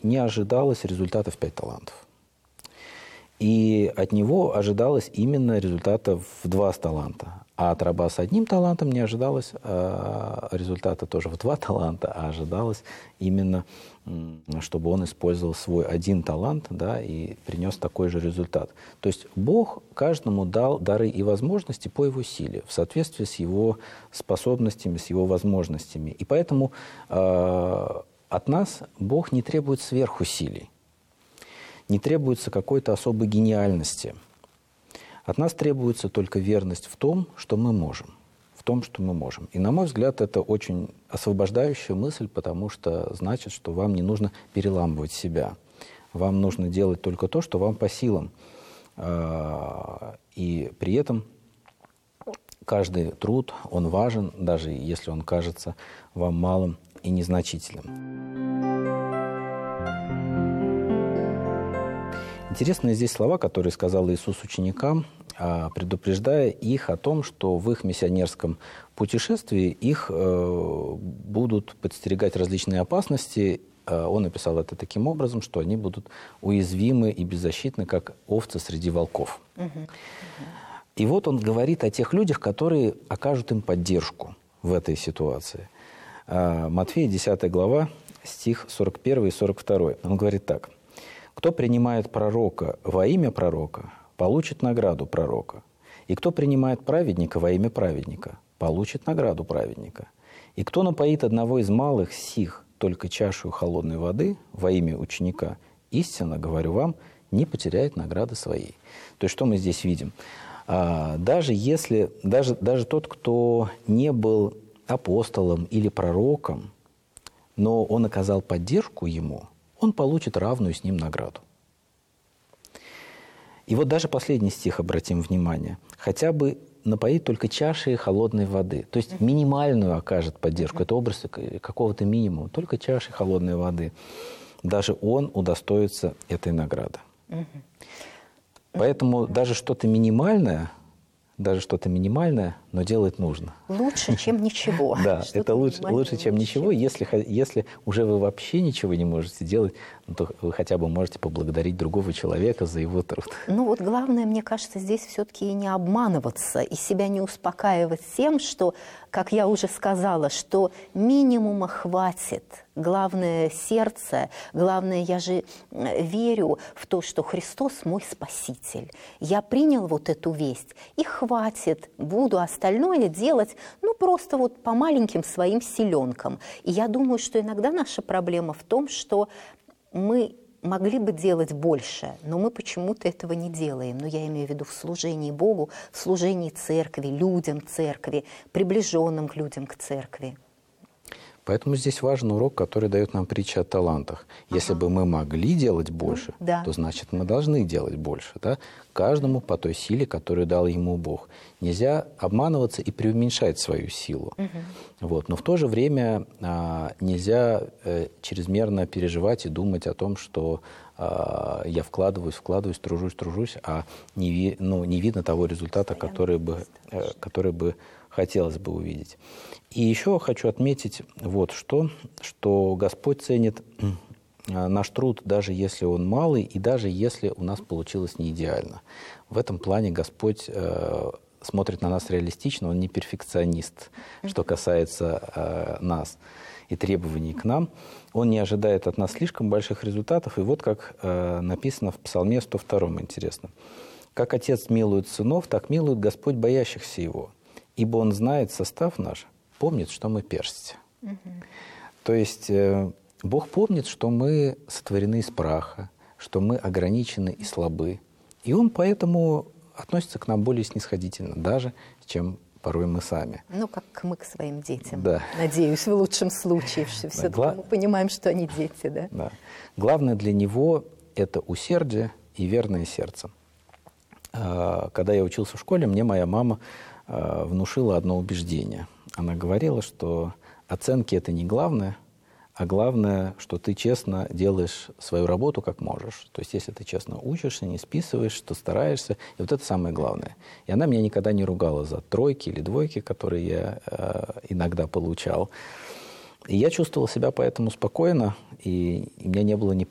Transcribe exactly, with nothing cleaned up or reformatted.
не ожидалось результата в пять талантов. И от него ожидалось именно результата в два таланта. А от раба с одним талантом не ожидалось э, результата тоже в два таланта, а ожидалось именно, чтобы он использовал свой один талант, да, и принес такой же результат. То есть Бог каждому дал дары и возможности по его силе, в соответствии с его способностями, с его возможностями. И поэтому э, от нас Бог не требует сверхусилий, не требуется какой-то особой гениальности. От нас требуется только верность в том, что мы можем. В том, что мы можем. И, на мой взгляд, это очень освобождающая мысль, потому что значит, что вам не нужно переламывать себя. Вам нужно делать только то, что вам по силам. И при этом каждый труд, он важен, даже если он кажется вам малым и незначительным. Интересные здесь слова, которые сказал Иисус ученикам, предупреждая их о том, что в их миссионерском путешествии их будут подстерегать различные опасности. Он написал это таким образом, что они будут уязвимы и беззащитны, как овцы среди волков. Uh-huh. И вот он говорит о тех людях, которые окажут им поддержку в этой ситуации. Матфея, десятая глава, стих сорок первый и сорок второй. Он говорит так. «Кто принимает пророка во имя пророка, получит награду пророка. И кто принимает праведника во имя праведника, получит награду праведника. И кто напоит одного из малых сих только чашу холодной воды во имя ученика, истинно, говорю вам, не потеряет награды своей». То есть что мы здесь видим? Даже если, даже, даже тот, кто не был апостолом или пророком, но он оказал поддержку ему, он получит равную с ним награду. И вот даже последний стих, обратим внимание, хотя бы напоит только чашей холодной воды, то есть минимальную окажет поддержку, это образ какого-то минимума, только чашей холодной воды, даже он удостоится этой награды. Поэтому даже что-то минимальное, даже что-то минимальное, но делать нужно. Лучше, чем ничего. Да, это лучше, лучше, чем ничего. Если, если уже вы вообще ничего не можете делать, то вы хотя бы можете поблагодарить другого человека за его труд. Ну вот главное, мне кажется, здесь все-таки не обманываться и себя не успокаивать тем, что, как я уже сказала, что минимума хватит. Главное – сердце. Главное, я же верю в то, что Христос мой Спаситель. Я принял вот эту весть, и хватит. Буду остальное делать, ну, просто вот по маленьким своим силенкам. И я думаю, что иногда наша проблема в том, что мы могли бы делать больше, но мы почему-то этого не делаем. Но я имею в виду в служении Богу, в служении церкви, людям церкви, приближенным к людям к церкви. Поэтому здесь важен урок, который дает нам притча о талантах. Если ага. бы мы могли делать больше, да. то значит мы должны делать больше. Да? Каждому по той силе, которую дал ему Бог. Нельзя обманываться и преуменьшать свою силу. Угу. Вот. Но в то же время а, нельзя а, чрезмерно переживать и думать о том, что а, я вкладываюсь, вкладываюсь, тружусь, тружусь, а не, ви, ну, не видно того результата, который бы, а, который бы хотелось бы увидеть. И еще хочу отметить вот что, что Господь ценит наш труд, даже если он малый, и даже если у нас получилось не идеально. В этом плане Господь э, смотрит на нас реалистично, Он не перфекционист, что касается э, нас и требований к нам. Он не ожидает от нас слишком больших результатов. И вот как э, написано в Псалме сто втором, интересно. «Как Отец милует сынов, так милует Господь боящихся Его, ибо Он знает состав наш, помнит, что мы персти». Угу. То есть э, Бог помнит, что мы сотворены из праха, что мы ограничены и слабы. И Он поэтому относится к нам более снисходительно, даже чем порой мы сами. Ну, как мы к своим детям. Да. Надеюсь, в лучшем случае. Все-таки Гла... мы понимаем, что они дети. Да? Да. Главное для Него – это усердие и верное сердце. Когда я учился в школе, мне моя мама внушила одно убеждение. Она говорила, что оценки – это не главное, а главное, что ты честно делаешь свою работу как можешь. То есть если ты честно учишься, не списываешь, то стараешься, и вот это самое главное. И она меня никогда не ругала за тройки или двойки, которые я э, иногда получал. И я чувствовал себя поэтому спокойно, и у меня не было ни,